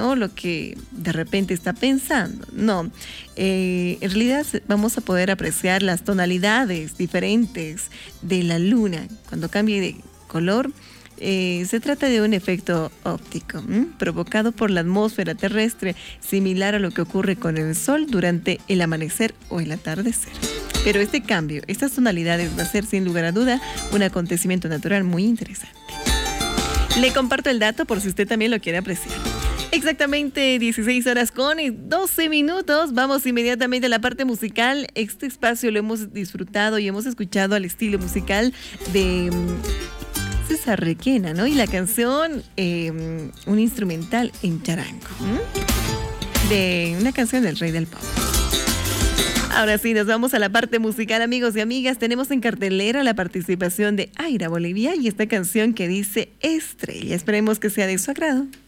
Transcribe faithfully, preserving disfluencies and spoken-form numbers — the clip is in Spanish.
¿no? Lo que de repente está pensando. No, eh, en realidad vamos a poder apreciar las tonalidades diferentes de la luna cuando cambie de color. Eh, se trata de un efecto óptico ¿m? provocado por la atmósfera terrestre, similar a lo que ocurre con el sol durante el amanecer o el atardecer. Pero este cambio, estas tonalidades va a ser sin lugar a duda un acontecimiento natural muy interesante. Le comparto el dato por si usted también lo quiere apreciar. Exactamente dieciséis horas con doce minutos. Vamos inmediatamente a la parte musical. Este espacio lo hemos disfrutado y hemos escuchado al estilo musical de César Requena, ¿no? Y la canción, eh, un instrumental en charango, ¿m? de una canción del Rey del Pop. Ahora sí, nos vamos a la parte musical, amigos y amigas. Tenemos en cartelera la participación de Aira Bolivia y esta canción que dice Estrella. Esperemos que sea de su agrado.